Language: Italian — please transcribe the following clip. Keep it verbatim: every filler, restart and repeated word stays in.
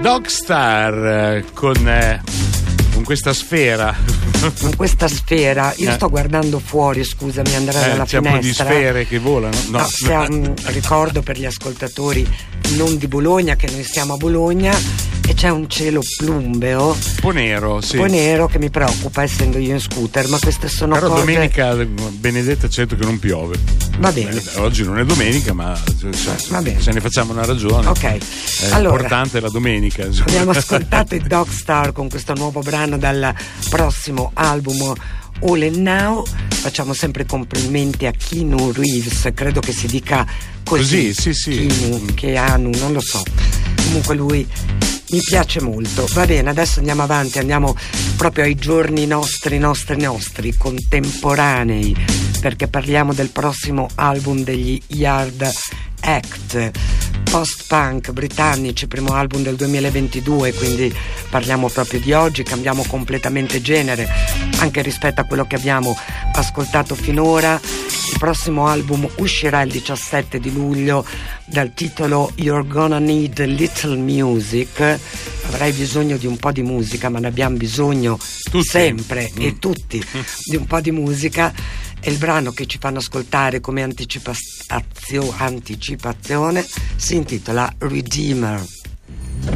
Dogstar con, eh, con questa sfera. Con questa sfera, io Eh. sto guardando fuori, scusami, andare Eh, dalla c'è finestra. un po' di sfere che volano. No. No, siamo- ricordo per gli ascoltatori non di Bologna che noi siamo a Bologna e c'è un cielo plumbeo, Un po' nero, sì. un po' nero, che mi preoccupa essendo io in scooter, ma queste sono Però cose. domenica benedetta certo che non piove. Va bene. Eh, oggi non è domenica, ma cioè, Va bene. se ne facciamo una ragione. Ok, È allora importante la domenica. insomma. abbiamo ascoltato i Dogstar con questo nuovo brano dal prossimo album All and Now. Facciamo sempre complimenti a Keanu Reeves, credo che si dica così. Così, sì, sì. Keanu, Keanu, non lo so. Comunque lui mi piace molto. Va bene, adesso andiamo avanti, andiamo proprio ai giorni nostri, nostri, nostri, contemporanei, perché parliamo del prossimo album degli Yard Act, post-punk britannici, primo album del duemilaventidue, quindi parliamo proprio di oggi, cambiamo completamente genere anche rispetto a quello che abbiamo ascoltato finora. Il prossimo album uscirà il diciassette di luglio dal titolo You're Gonna Need a Little Music. Avrai bisogno di un po' di musica, ma ne abbiamo bisogno Tutti. sempre Mm. e tutti di un po' di musica. E il brano che ci fanno ascoltare come anticipazio- anticipazione si intitola Redeemer.